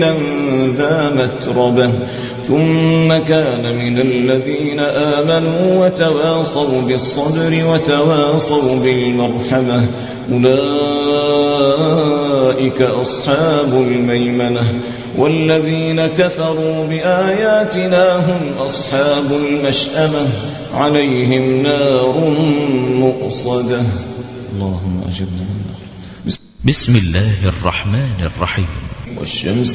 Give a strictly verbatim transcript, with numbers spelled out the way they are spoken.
ذا متربة ثم كان من الذين آمنوا وتواصوا بالصبر وتواصوا بالمرحمة أولئك أصحاب الميمنة والذين كفروا بآياتنا هم أصحاب المشأمة عليهم نار مؤصدة. اللهم أجرنا من النار. بسم الله الرحمن الرحيم. والشمس